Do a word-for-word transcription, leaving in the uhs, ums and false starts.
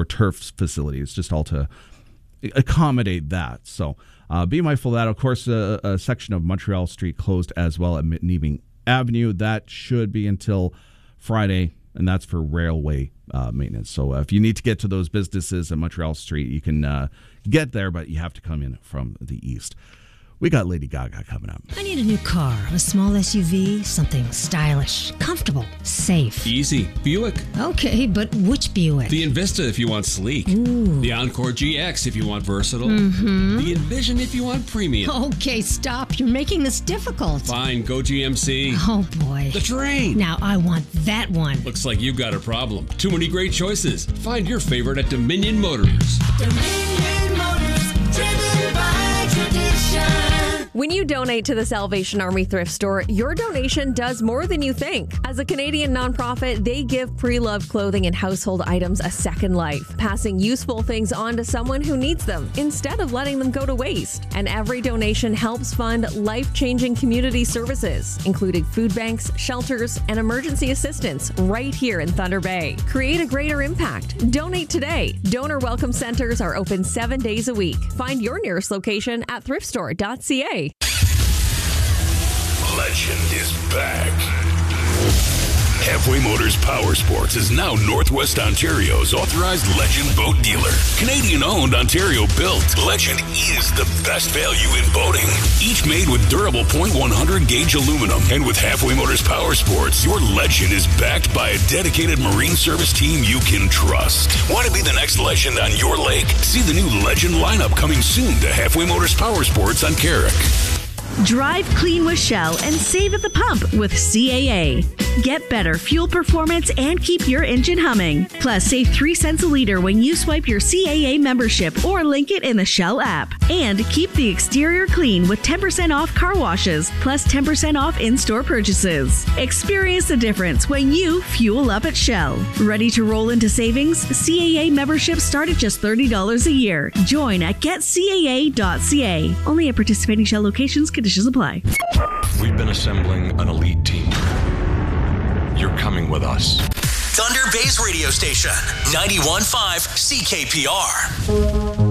outdoor turf facility. It's just all to accommodate that. So uh, be mindful of that. Of course, a, a section of Montreal Street closed as well at Niving Avenue. That should be until Friday, and that's for railway uh, maintenance. So uh, if you need to get to those businesses at Montreal Street, you can uh, get there, but you have to come in from the east. We got Lady Gaga coming up. I need a new car, a small S U V, something stylish, comfortable, safe. Easy. Buick. Okay, but which Buick? The Envista if you want sleek. Ooh. The Encore G X if you want versatile. Mm-hmm. The Envision if you want premium. Okay, stop. You're making this difficult. Fine, go G M C. Oh, boy. The Terrain. Now I want that one. Looks like you've got a problem. Too many great choices. Find your favorite at Dominion Motors. Dominion Motors, driven by tradition. When you donate to the Salvation Army Thrift Store, your donation does more than you think. As a Canadian nonprofit, they give pre-loved clothing and household items a second life, passing useful things on to someone who needs them instead of letting them go to waste. And every donation helps fund life-changing community services, including food banks, shelters, and emergency assistance right here in Thunder Bay. Create a greater impact. Donate today. Donor welcome centers are open seven days a week. Find your nearest location at thrift store dot c a. Legend is back. Halfway Motors Power Sports is now Northwest Ontario's authorized Legend boat dealer. Canadian-owned, Ontario-built, Legend is the best value in boating. Each made with durable point one hundred gauge aluminum. And with Halfway Motors Power Sports, your Legend is backed by a dedicated marine service team you can trust. Want to be the next Legend on your lake? See the new Legend lineup coming soon to Halfway Motors Power Sports on Carrick. Drive clean with Shell and save at the pump with C A A. Get better fuel performance and keep your engine humming. Plus, save three cents a liter when you swipe your C A A membership or link it in the Shell app. And keep the exterior clean with ten percent off car washes, plus ten percent off in-store purchases. Experience the difference when you fuel up at Shell. Ready to roll into savings? C A A memberships start at just thirty dollars a year. Join at get c a a dot c a. Only at participating Shell locations. Conditions apply. We've been assembling an elite team. You're coming with us. Thunder Bay's radio station, ninety-one point five C K P R.